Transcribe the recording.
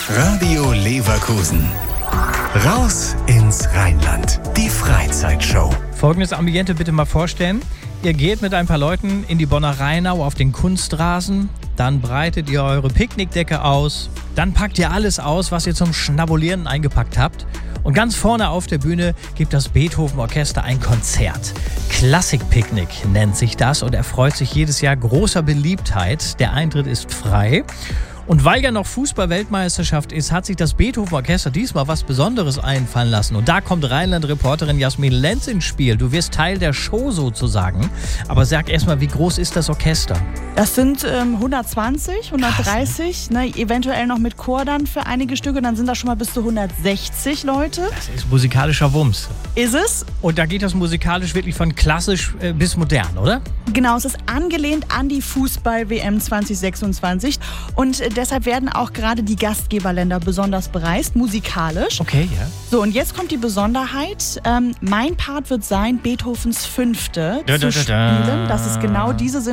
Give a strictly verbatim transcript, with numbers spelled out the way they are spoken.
Radio Leverkusen. Raus ins Rheinland. Die Freizeitshow. Folgendes Ambiente bitte mal vorstellen. Ihr geht mit ein paar Leuten in die Bonner Rheinau auf den Kunstrasen. Dann breitet ihr eure Picknickdecke aus. Dann packt ihr alles aus, was ihr zum Schnabulieren eingepackt habt. Und ganz vorne auf der Bühne gibt das Beethoven-Orchester ein Konzert. Klassikpicknick nennt sich das und erfreut sich jedes Jahr großer Beliebtheit. Der Eintritt ist frei. Und weil ja noch Fußball-Weltmeisterschaft ist, hat sich das Beethoven-Orchester diesmal was Besonderes einfallen lassen. Und da kommt Rheinland-Reporterin Jasmin Lenz ins Spiel. Du wirst Teil der Show sozusagen. Aber sag erstmal, wie groß ist das Orchester? Das sind ähm, hundertzwanzig, hundertdreißig, ne? Ne, eventuell noch mit Chor dann für einige Stücke. Dann sind da schon mal bis zu hundertsechzig Leute. Das ist musikalischer Wumms. Ist es? Und da geht das musikalisch wirklich von klassisch äh, bis modern, oder? Genau, es ist angelehnt an die Fußball-W M zwanzig sechsundzwanzig. Und äh, deshalb werden auch gerade die Gastgeberländer besonders bereist, musikalisch. Okay, ja. So, und jetzt kommt die Besonderheit. Ähm, mein Part wird sein, Beethovens Fünfte Da, da, zu da, da. spielen. Das ist genau diese